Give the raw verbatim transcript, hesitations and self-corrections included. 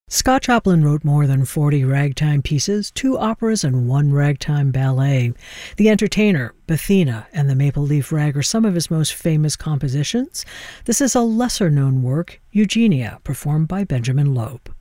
Scott Joplin wrote more than forty ragtime pieces, two operas, and one ragtime ballet. The Entertainer, Bethina, and The Maple Leaf Rag are some of his most famous compositions. This is a lesser-known work, Eugenia, performed by Benjamin Loeb.